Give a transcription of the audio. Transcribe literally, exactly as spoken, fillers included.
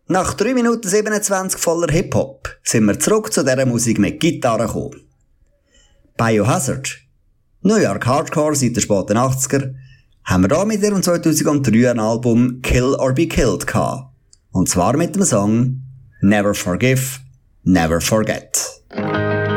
Nach drei Minuten siebenundzwanzig voller Hip-Hop sind wir zurück zu dieser Musik mit Gitarre gekommen. Biohazard, New York Hardcore seit den späten achtziger, haben wir da mit ihrem zweitausenddrei ein Album Kill or Be Killed gehabt. Und zwar mit dem Song Never Forgive, Never Forget.